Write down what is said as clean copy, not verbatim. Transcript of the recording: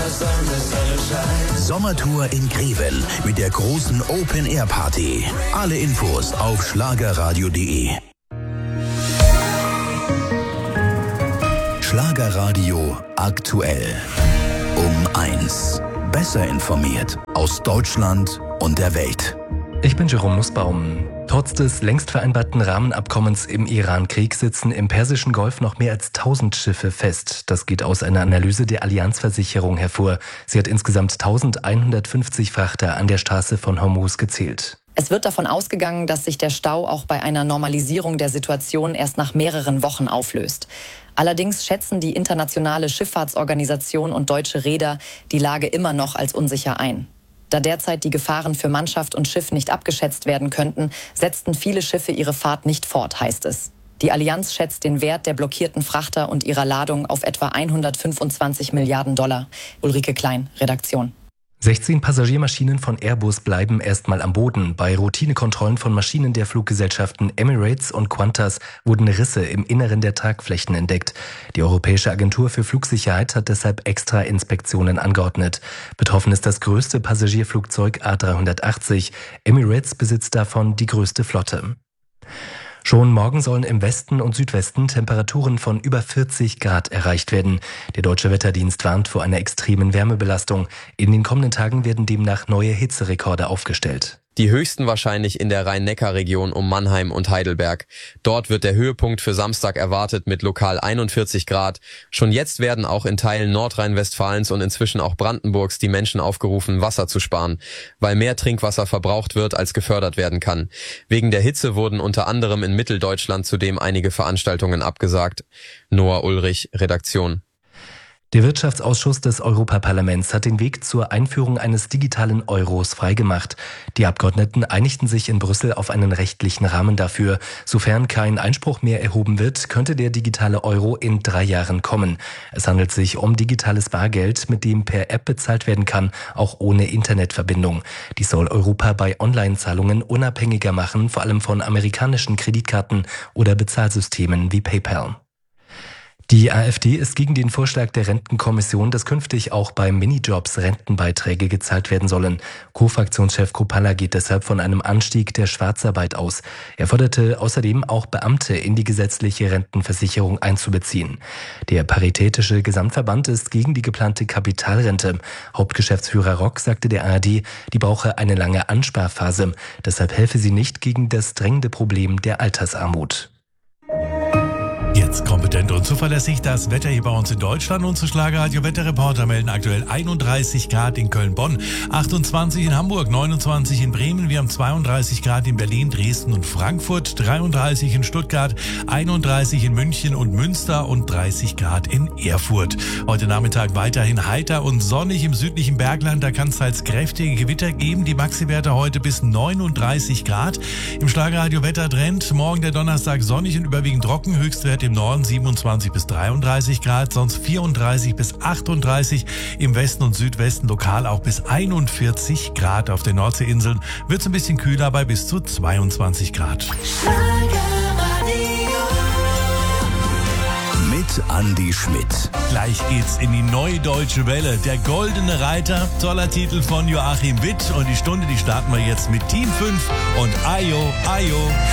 Sommertour in Greven mit der großen Open-Air-Party. Alle Infos auf schlagerradio.de. Schlagerradio aktuell. Um 1. Besser informiert aus Deutschland und der Welt. Ich bin Jerome Nussbaum. Trotz des längst vereinbarten Rahmenabkommens im Iran-Krieg sitzen im Persischen Golf noch mehr als 1000 Schiffe fest. Das geht aus einer Analyse der Allianz-Versicherung hervor. Sie hat insgesamt 1150 Frachter an der Straße von Hormuz gezählt. Es wird davon ausgegangen, dass sich der Stau auch bei einer Normalisierung der Situation erst nach mehreren Wochen auflöst. Allerdings schätzen die Internationale Schifffahrtsorganisation und deutsche Reeder die Lage immer noch als unsicher ein. Da derzeit die Gefahren für Mannschaft und Schiff nicht abgeschätzt werden könnten, setzten viele Schiffe ihre Fahrt nicht fort, heißt es. Die Allianz schätzt den Wert der blockierten Frachter und ihrer Ladung auf etwa 125 Milliarden $. Ulrike Klein, Redaktion. 16 Passagiermaschinen von Airbus bleiben erstmal am Boden. Bei Routinekontrollen von Maschinen der Fluggesellschaften Emirates und Qantas wurden Risse im Inneren der Tragflächen entdeckt. Die Europäische Agentur für Flugsicherheit hat deshalb extra Inspektionen angeordnet. Betroffen ist das größte Passagierflugzeug A380. Emirates besitzt davon die größte Flotte. Schon morgen sollen im Westen und Südwesten Temperaturen von über 40 Grad erreicht werden. Der Deutsche Wetterdienst warnt vor einer extremen Wärmebelastung. In den kommenden Tagen werden demnach neue Hitzerekorde aufgestellt. Die höchsten wahrscheinlich in der Rhein-Neckar-Region um Mannheim und Heidelberg. Dort wird der Höhepunkt für Samstag erwartet mit lokal 41 Grad. Schon jetzt werden auch in Teilen Nordrhein-Westfalens und inzwischen auch Brandenburgs die Menschen aufgerufen, Wasser zu sparen, weil mehr Trinkwasser verbraucht wird, als gefördert werden kann. Wegen der Hitze wurden unter anderem in Mitteldeutschland zudem einige Veranstaltungen abgesagt. Noah Ulrich, Redaktion. Der Wirtschaftsausschuss des Europaparlaments hat den Weg zur Einführung eines digitalen Euros freigemacht. Die Abgeordneten einigten sich in Brüssel auf einen rechtlichen Rahmen dafür. Sofern kein Einspruch mehr erhoben wird, könnte der digitale Euro in 3 Jahren kommen. Es handelt sich um digitales Bargeld, mit dem per App bezahlt werden kann, auch ohne Internetverbindung. Dies soll Europa bei Online-Zahlungen unabhängiger machen, vor allem von amerikanischen Kreditkarten oder Bezahlsystemen wie PayPal. Die AfD ist gegen den Vorschlag der Rentenkommission, dass künftig auch bei Minijobs Rentenbeiträge gezahlt werden sollen. Co-Fraktionschef Kropalla geht deshalb von einem Anstieg der Schwarzarbeit aus. Er forderte außerdem auch Beamte in die gesetzliche Rentenversicherung einzubeziehen. Der Paritätische Gesamtverband ist gegen die geplante Kapitalrente. Hauptgeschäftsführer Rock sagte der ARD, die brauche eine lange Ansparphase. Deshalb helfe sie nicht gegen das drängende Problem der Altersarmut. Jetzt kompetent und zuverlässig das Wetter hier bei uns in Deutschland. Unsere Schlagerradio-Wetterreporter melden aktuell 31 Grad in Köln-Bonn, 28 in Hamburg, 29 in Bremen. Wir haben 32 Grad in Berlin, Dresden und Frankfurt, 33 in Stuttgart, 31 in München und Münster und 30 Grad in Erfurt. Heute Nachmittag weiterhin heiter und sonnig im südlichen Bergland. Da kann es teils kräftige Gewitter geben. Die Maxi-Werte heute bis 39 Grad. Im Schlagerradio-Wettertrend morgen der Donnerstag sonnig und überwiegend trocken. Höchstwert im Norden 27 bis 33 Grad, sonst 34 bis 38, im Westen und Südwesten lokal auch bis 41 Grad. Auf den Nordseeinseln wird es ein bisschen kühler bei bis zu 22 Grad. Mit Andi Schmidt. Gleich geht's in die neue Deutsche Welle. Der Goldene Reiter, toller Titel von Joachim Witt. Und die Stunde, die starten wir jetzt mit Team 5 und Ayo, Ayo.